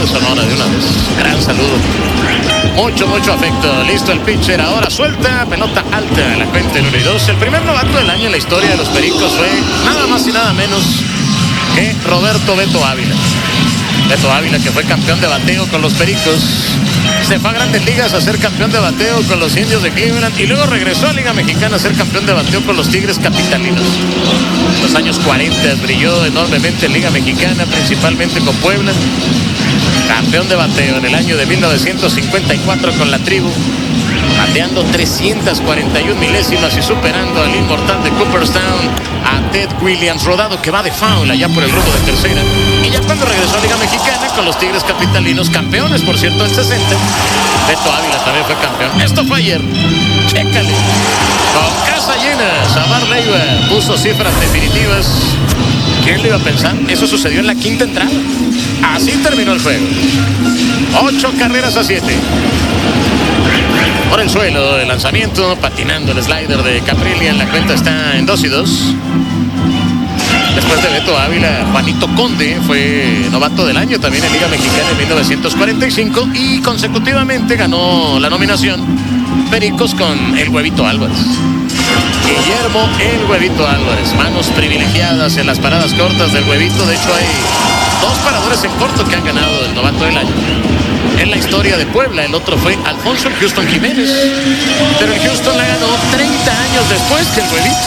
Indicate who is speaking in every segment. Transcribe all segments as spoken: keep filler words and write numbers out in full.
Speaker 1: de Sonora de una vez. Gran saludo. Mucho, mucho afecto. Listo el pitcher. Ahora suelta. Pelota alta. La cuenta en uno y dos. El primer novato del año en la historia de los Pericos fue nada más y nada menos que Roberto Beto Ávila. Beto Ávila, que fue campeón de bateo con los Pericos. Se fue a Grandes Ligas a ser campeón de bateo con los Indios de Cleveland y luego regresó a Liga Mexicana a ser campeón de bateo con los Tigres Capitalinos. En los años cuarenta brilló enormemente en Liga Mexicana, principalmente con Puebla. Campeón de bateo en el año de mil novecientos cincuenta y cuatro con la tribu, bateando trescientas cuarenta y una milésimas y superando al inmortal de Cooperstown, a Ted Williams, rodado que va de foul allá por el rumbo de tercera. Y ya cuando regresó a Liga Mexicana con los Tigres Capitalinos, campeones por cierto en sesenta, Beto Ávila también fue campeón. Esto fue ayer, chécale. Con casa llena, Samar Leiva puso cifras definitivas. ¿Quién le iba a pensar? Eso sucedió en la quinta entrada. Así terminó el juego. Ocho carreras a siete. Por el suelo, el lanzamiento, patinando el slider de Caprillian. La cuenta está en dos y dos. Después de Beto Ávila, Juanito Conde fue novato del año también en Liga Mexicana en mil novecientos cuarenta y cinco y consecutivamente ganó la nominación Pericos con el Huevito Álvarez. Guillermo el Huevito Álvarez, manos privilegiadas en las paradas cortas del Huevito. De hecho hay dos paradores en corto que han ganado el novato del año en la historia de Puebla. El otro fue Alfonso Houston Jiménez, pero el Houston la ganó treinta años después que el Huevito.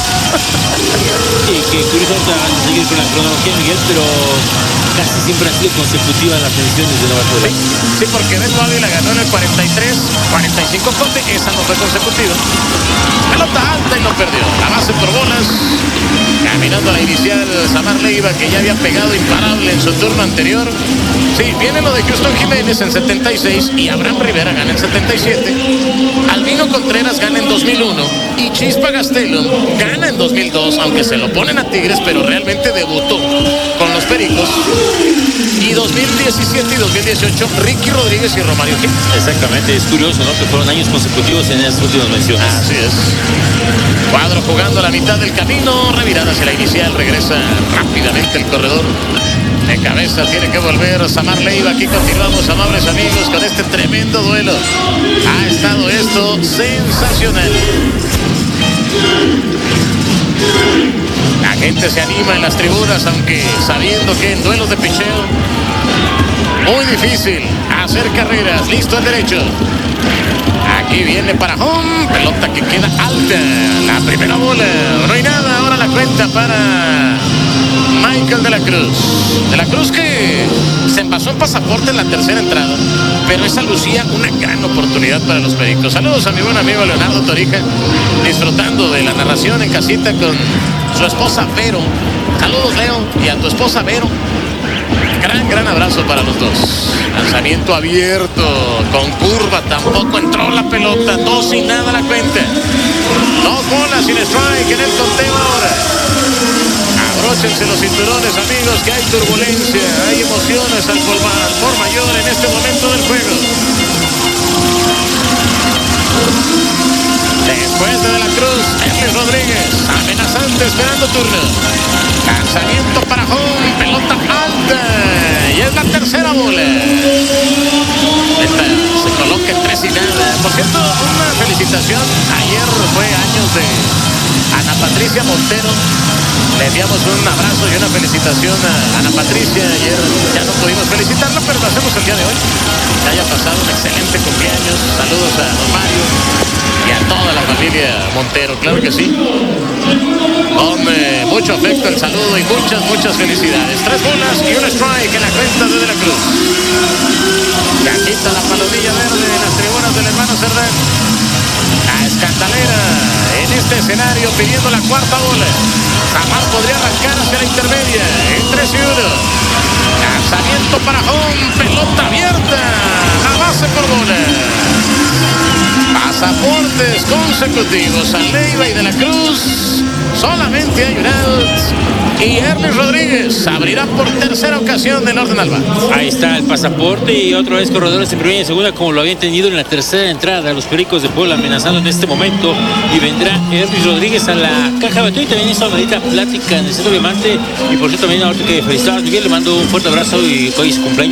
Speaker 2: Sí, que curioso seguir con la cronología, Miguel, pero casi siempre han sido consecutivas las ediciones de novato del año.
Speaker 1: Sí, sí, porque Beto Ávila ganó en el cuarenta y tres, cuarenta y cinco Conde, esa no fue consecutiva. Pelota alta y lo perdió. La base por bolas. Caminando a la inicial, Samar Leiva, que ya había pegado imparable en su turno anterior. Sí, viene lo de Houston Jiménez en setenta y seis y Abraham Rivera gana en setenta y siete. Albino Contreras gana en dos mil uno y Chispa Gastelum gana en dos mil dos, aunque se lo ponen a Tigres, pero realmente debutó con los Pericos. Y dos mil diecisiete y dos mil dieciocho, Ricky Rodríguez y Romario Gil.
Speaker 2: Exactamente, es curioso, ¿no? Que fueron años consecutivos en esas últimas menciones.
Speaker 1: Así es. Cuadro jugando a la mitad del camino, revirada hacia la inicial, regresa rápidamente el corredor. De cabeza tiene que volver Samar Leiva. Aquí continuamos, amables amigos, con este tremendo duelo. Ha estado esto sensacional. La gente se anima en las tribunas, aunque sabiendo que en duelos de picheo muy difícil hacer carreras. Listo el derecho. Aquí viene para home. Pelota que queda alta. La primera bola. No hay nada. Ahora la cuenta para Michael de la Cruz. De la Cruz que se envasó en Pasaporte en la tercera entrada, pero esa lucía una gran oportunidad para los Pericos. Saludos a mi buen amigo Leonardo Torija, disfrutando de la narración en casita con su esposa Vero. Saludos, Leo, y a tu esposa Vero. Gran, gran abrazo para los dos. Lanzamiento abierto, con curva, tampoco entró la pelota. Dos y nada la cuenta. Dos bolas sin strike en el conteo ahora. Abróchense los cinturones, amigos, que hay turbulencia, hay emociones al por, al por mayor en este momento del juego. Después de De la Cruz, Erly Rodríguez, amenazante, esperando turno. Lanzamiento para home, pelota alta, y es la tercera bola. Esta se coloca en tres y nada. Por cierto, una felicitación. Ayer fue años de Ana Patricia Montero. Le enviamos un abrazo y una felicitación a Ana Patricia. Ayer ya no pudimos felicitarla, pero lo hacemos el día de hoy. Que haya pasado un excelente cumpleaños. Saludos a don Mario y a toda la familia Montero, claro que sí. Con eh, mucho afecto el saludo y muchas, muchas felicidades. Tres bolas y un strike en la cuenta de De la Cruz. Ya quita la palomilla verde en las tribunas del hermano Cerdán. La escandalera en este escenario pidiendo la cuarta bola. Samar podría arrancar hacia la intermedia en tres y uno. Lanzamiento para home, pelota abierta, la base por bola. Pasaportes consecutivos a Leiva y De la Cruz. Solamente hay un out. Y Erly Rodríguez abrirá por tercera ocasión del orden al bat.
Speaker 2: Ahí está el pasaporte y otra vez corredores en primera y segunda, como lo habían tenido en la tercera entrada. Los Pericos de Puebla amenazando en este momento. Y vendrá Erly Rodríguez a la caja de bateo y también esta bonita plática en el Centro Diamante. Y por cierto, también ahorita que felicitamos a Miguel, le mando un fuerte abrazo y hoy es su cumpleaños.